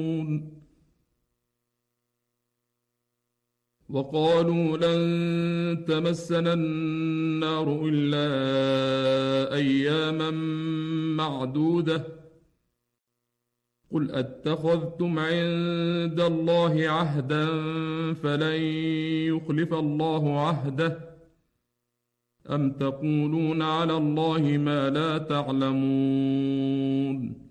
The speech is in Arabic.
وقالوا لن تمسنا النار إلا أياما معدودة قل أتخذتم عند الله عهدا فلن يخلف الله عهده أم تقولون على الله ما لا تعلمون